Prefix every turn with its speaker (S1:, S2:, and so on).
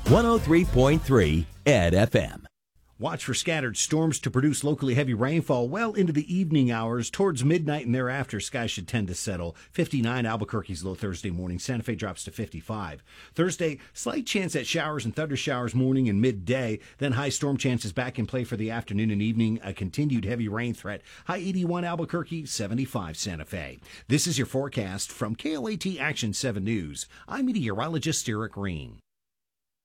S1: 103.3 Ed FM.
S2: Watch for scattered storms to produce locally heavy rainfall well into the evening hours. Towards midnight and thereafter, skies should tend to settle. 59 Albuquerque's low Thursday morning. Santa Fe drops to 55. Thursday, slight chance at showers and thunder showers morning and midday. Then high storm chances back in play for the afternoon and evening. A continued heavy rain threat. High 81 Albuquerque, 75 Santa Fe. This is your forecast from KOAT Action 7 News. I'm meteorologist Eric Green.